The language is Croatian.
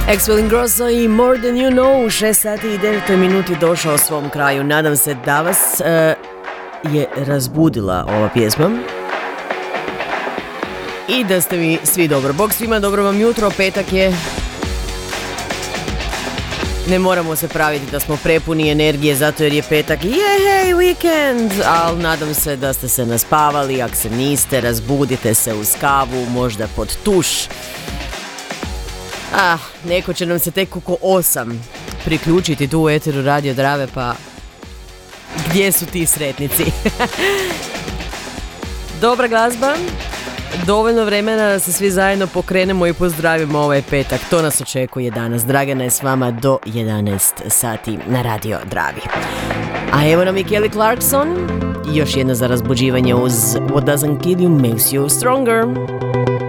Axwell Ingrosso i More Than You Know u 6 sati i 9 minuti došao svom kraju. Nadam se da vas je razbudila ova pjesma i da ste mi svi dobro. Bog svima, dobro vam jutro, petak je. Ne moramo se praviti da smo prepuni energije zato jer je petak, hej, weekend, ali nadam se da ste se naspavali. Ako se niste, razbudite se uz kavu, možda pod tuš. Neko će nam se tek oko 8 priključiti tu u eteru Radio Drave, pa gdje su ti sretnici? Dobra glazba, dovoljno vremena da se svi zajedno pokrenemo i pozdravimo ovaj petak. To nas očekuje danas. Dragana je s vama do 11 sati na Radio Dravi. A evo nam i Kelly Clarkson, još jedna za razbuđivanje uz What Doesn't Kill You Makes You Stronger.